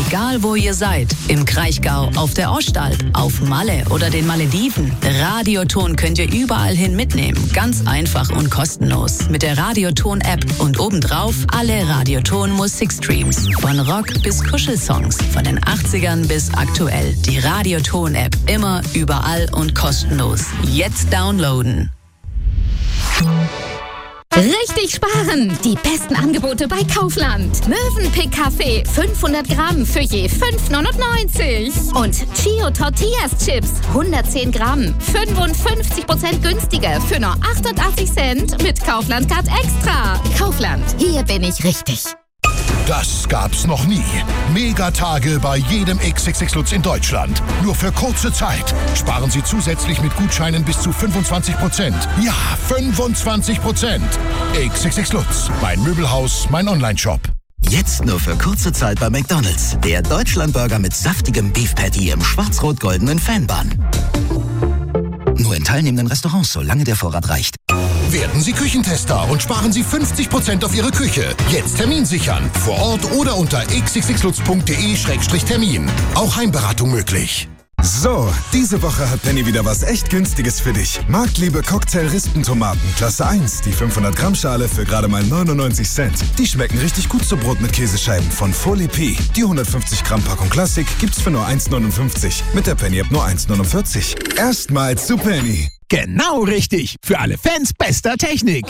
Egal wo ihr seid, im Kraichgau, auf der Ostalb, auf Malle oder den Malediven, Radioton könnt ihr überall hin mitnehmen. Ganz einfach und kostenlos. Mit der Radioton-App und obendrauf alle Radioton-Musikstreams. Von Rock bis Kuschelsongs, von den 80ern bis aktuell. Die Radioton-App, immer, überall und kostenlos. Jetzt downloaden. Richtig sparen! Die besten Angebote bei Kaufland. Mövenpick Kaffee 500 Gramm für je 5,99. Und Chio Tortillas Chips 110 Gramm 55% günstiger für nur 88 Cent mit Kaufland Card Extra. Kaufland, hier bin ich richtig. Das gab's noch nie. Megatage bei jedem XXX Lutz in Deutschland. Nur für kurze Zeit. Sparen Sie zusätzlich mit Gutscheinen bis zu 25%. Ja, 25%. XXX Lutz. Mein Möbelhaus, mein Onlineshop. Jetzt nur für kurze Zeit bei McDonald's. Der Deutschlandburger mit saftigem Beef Patty im schwarz-rot-goldenen Fanbun. Nur in teilnehmenden Restaurants, solange der Vorrat reicht. Werden Sie Küchentester und sparen Sie 50% auf Ihre Küche. Jetzt Termin sichern. Vor Ort oder unter xxxlutz.de/termin. Auch Heimberatung möglich. So, diese Woche hat Penny wieder was echt Günstiges für dich. Marktliebe Cocktail-Rispentomaten, Klasse 1, die 500 Gramm Schale für gerade mal 99 Cent. Die schmecken richtig gut zu Brot mit Käsescheiben von Folie P. Die 150 Gramm Packung Klassik gibt's für nur 1,59. Mit der Penny-App nur 1,49. Erstmals zu Penny. Genau richtig. Für alle Fans bester Technik.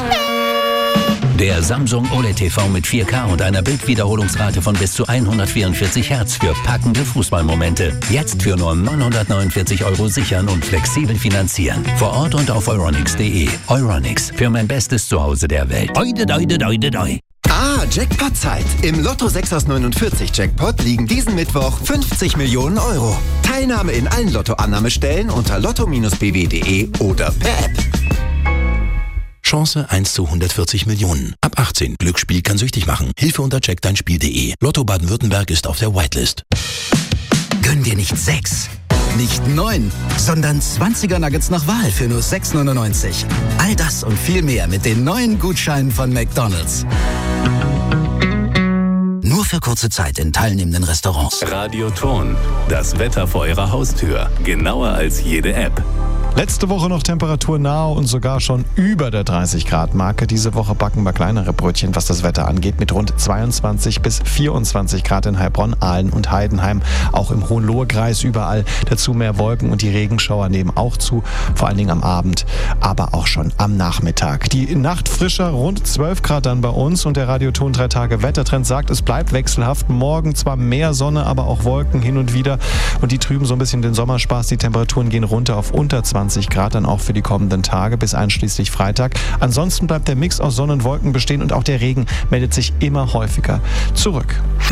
Der Samsung OLED TV mit 4K und einer Bildwiederholungsrate von bis zu 144 Hertz für packende Fußballmomente. Jetzt für nur 949 € sichern und flexibel finanzieren. Vor Ort und auf euronics.de. Euronics, für mein bestes Zuhause der Welt. Oide, doide, doide, doi. Jackpot-Zeit. Im Lotto 6 aus 49 Jackpot liegen diesen Mittwoch 50 Millionen €. Teilnahme in allen Lottoannahmestellen unter lotto-bw.de oder per App. Chance 1 zu 140 Millionen. Ab 18. Glücksspiel kann süchtig machen. Hilfe unter checkdeinspiel.de. Lotto Baden-Württemberg ist auf der Whitelist. Gönn dir nicht 6, nicht 9, sondern 20er Nuggets nach Wahl für nur 6,99. All das und viel mehr mit den neuen Gutscheinen von McDonald's. Nur für kurze Zeit in teilnehmenden Restaurants. Radioton. Das Wetter vor Ihrer Haustür. Genauer als jede App. Letzte Woche noch temperaturnah und sogar schon über der 30-Grad-Marke. Diese Woche backen wir kleinere Brötchen, was das Wetter angeht, mit rund 22 bis 24 Grad in Heilbronn, Aalen und Heidenheim. Auch im Hohenlohe-Kreis überall. Dazu mehr Wolken und die Regenschauer nehmen auch zu, vor allen Dingen am Abend, aber auch schon am Nachmittag. Die Nacht frischer, rund 12 Grad dann bei uns und der Radioton 3 Tage Wettertrend sagt, es bleibt wechselhaft. Morgen zwar mehr Sonne, aber auch Wolken hin und wieder und die trüben so ein bisschen den Sommerspaß. Die Temperaturen gehen runter auf unter 20 Grad dann auch für die kommenden Tage bis einschließlich Freitag. Ansonsten bleibt der Mix aus Sonne und Wolken bestehen und auch der Regen meldet sich immer häufiger zurück.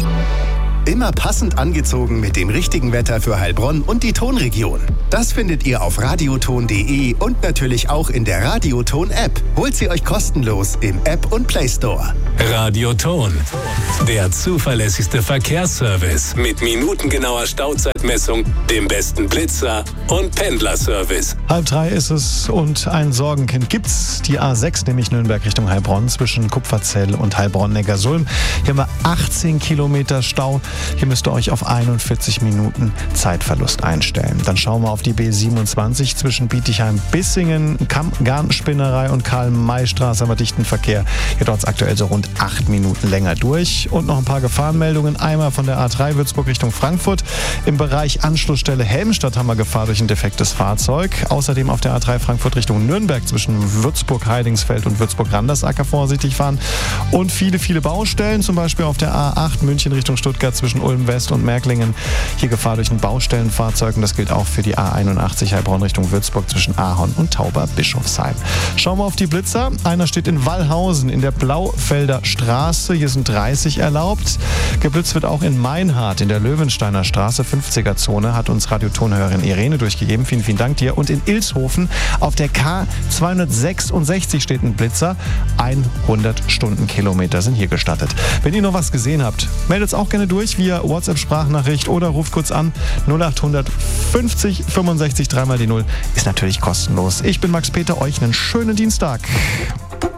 Immer passend angezogen mit dem richtigen Wetter für Heilbronn und die Tonregion. Das findet ihr auf radioton.de und natürlich auch in der Radioton-App. Holt sie euch kostenlos im App und Play Store. Radioton. Der zuverlässigste Verkehrsservice mit minutengenauer Stauzeitmessung, dem besten Blitzer und Pendlerservice. 2:30 ist es und ein Sorgenkind gibt's. Die A6, nämlich Nürnberg Richtung Heilbronn, zwischen Kupferzell und Heilbronn-Neckarsulm. Hier haben wir 18 Kilometer Stau. Hier müsst ihr euch auf 41 Minuten Zeitverlust einstellen. Dann schauen wir auf die B27 zwischen Bietigheim-Bissingen, Garnspinnerei und Karl-May-Straße, aber dichten Verkehr. Hier dauert es aktuell so rund 8 Minuten länger durch. Und noch ein paar Gefahrenmeldungen. Einmal von der A3 Würzburg Richtung Frankfurt. Im Bereich Anschlussstelle Helmstadt haben wir Gefahr durch ein defektes Fahrzeug. Außerdem auf der A3 Frankfurt Richtung Nürnberg zwischen Würzburg-Heidingsfeld und Würzburg-Randersacker vorsichtig fahren. Und viele, viele Baustellen, zum Beispiel auf der A8 München Richtung Stuttgart zwischen Ulm West und Märklingen. Hier Gefahr durch ein Baustellenfahrzeug und das gilt auch für die A81 Heilbronn Richtung Würzburg zwischen Ahorn und Tauber-Bischofsheim. Schauen wir auf die Blitzer. Einer steht in Wallhausen in der Blaufelder Straße. Hier sind 30 erlaubt. Geblitzt wird auch in Meinhardt in der Löwensteiner Straße, 50er-Zone, hat uns Radiotonhörerin Irene durchgegeben. Vielen, vielen Dank dir. Und in Ilshofen auf der K266 steht ein Blitzer. 100 Stundenkilometer sind hier gestattet. Wenn ihr noch was gesehen habt, meldet es auch gerne durch via WhatsApp-Sprachnachricht oder ruft kurz an 0800 50 65 3 mal die 0. Ist natürlich kostenlos. Ich bin Max Peter, euch einen schönen Dienstag.